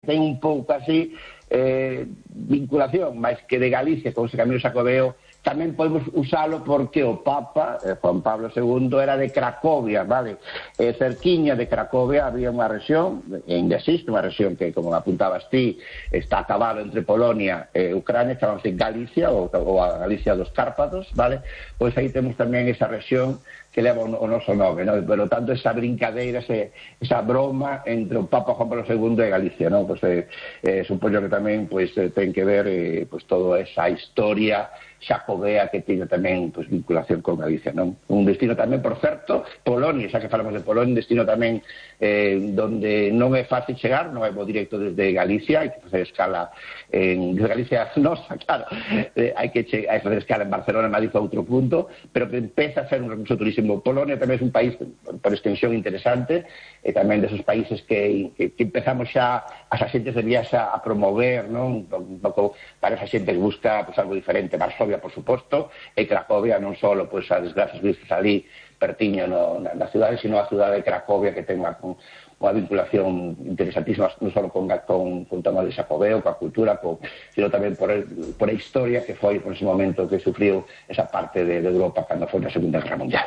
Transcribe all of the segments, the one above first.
ten un pouco así vinculación, máis que de Galicia con ese Camino Xacobeo, tamén podemos usalo porque o Papa, Juan Pablo II, era de Cracovia, vale? Cerquiña de Cracovia había unha rexión, ainda existe unha rexión que, como apuntabas ti, está a cabalo entre Polonia e Ucrania, chamámose Galicia, ou a Galicia dos Cárpatos, vale? Pois aí temos tamén esa rexión que leva o noso nome, ¿no? Pero tanto esa brincadeira, esa broma entre o Papa Juan Pablo II e Galicia, ¿no? Pues, supoño que tamén pues, ten que ver pues, toda esa historia xacobea que tiña tamén pues, vinculación con Galicia, non? Un destino tamén, por certo, Polonia, xa que falamos de Polonia, un destino tamén donde non é fácil chegar, non é bo directo desde Galicia, hai que facer escala desde Galicia nosa, claro, hai que facer escala en Barcelona, Madrid ou outro punto, pero que empeza a ser un recurso turísimo. Polonia tamén é un país por extensión interesante, e tamén desos países que empezamos xa as axentes de viaxe a promover, non? Un pouco para esa xente que busca pues, algo diferente. Varsovia, por suposto, e Cracovia non só pues, as desgracias vistas ali pertiño na cidade, sino a cidade de Cracovia que ten unha vinculación interesantísima non só con o tema de Xacobeo, coa cultura, sino tamén por a historia que foi por ese momento que sufriu esa parte de Europa cando foi na Segunda Guerra Mundial.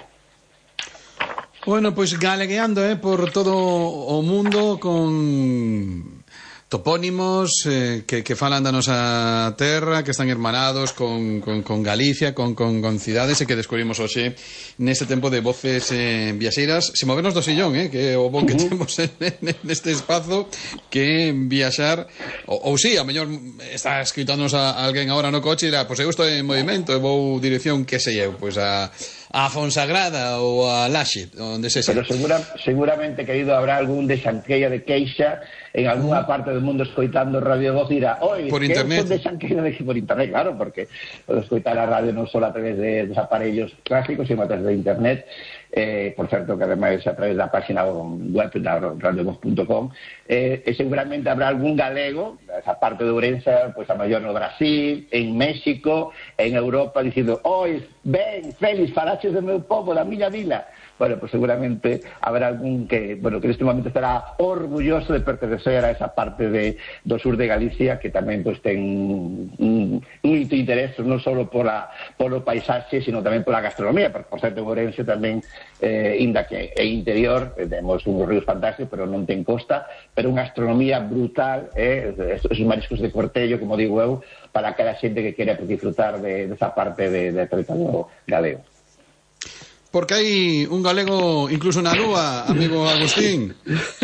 Bueno, pois galegueando por todo o mundo con topónimos que falan da nosa terra, que están hermanados con Galicia, con cidades, e que descubrimos hoxe neste tempo de voces viaxeiras, se movernos do sillón, que é o bon que temos neste espazo, que viaxar, ou si, a mellor está escritándonos a alguén agora no coche e dirá, pois eu estou en movimento e vou dirección, que sei eu, pois a Fonsagrada ou a Laxe, onde se Pero seguramente, querido, habrá algún de Xanqueira de Queixa en algunha parte do mundo escoitando Radio Voz, dirá, oi, por internet. De Xanqueira de Queixa por internet, claro, porque pode escoitar a radio non só a través dos aparellos clásicos, sino a través de internet. Por certo, que ademais a través da página web da radiovoz.com, e seguramente habrá algún galego, esa parte de Ourense, pues a maior no Brasil, en México, en Europa, dicindo, oi, ben, Félix, falaches do meu povo, da miña vila. Bueno, pues seguramente habrá algún que neste momento estará orgulloso de pertenecer a esa parte do sur de Galicia, que tamén pues, ten un interés non só polo paisaxe, sino tamén pola gastronomía, porque por certo en Ourense tamén, inda que é interior, temos uns ríos fantásticos, pero non ten costa, pero unha gastronomía brutal, esos mariscos de Cortello, como digo eu, para aquela xente que quere disfrutar desa parte de territorio galego. Porque hai un galego incluso na lúa, amigo Agustín.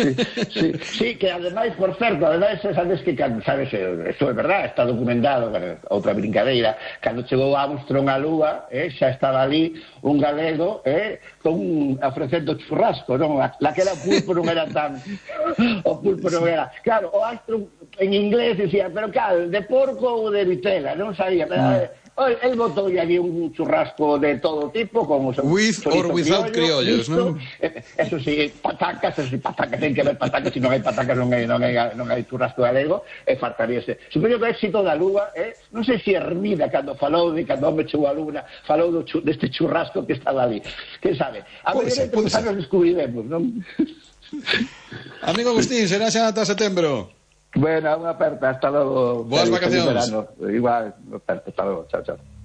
Sí, que ademais, por certo, sabes que, sabes, isto é verdad, está documentado, outra brincadeira, cando chegou Armstrong á lúa, xa estaba ali un galego, ofrecendo churrasco, non? Aquela pulpo non era tan... O pulpo non era... Claro, o Armstrong en inglés dicía, pero claro, de porco ou de vitela, non sabía, pero... El botou aquí un churrasco de todo tipo, como with or without criollos, non? Eso sí, patacas, ten que haber patacas, se non hai patacas non hai churrasco galego, e fartaríase. Supoño que o éxito da lúa, non sei se Hermida, cando falou de cando home chegou a lúa, falou deste churrasco que estaba ali. Quen sabe? A mellor entre os anos descubriremos, non? Amigo Agustín, será xa ata setembro. Bueno, unha aperta, hasta logo. Boas vacacións. Igual, aperta, hasta logo, chao.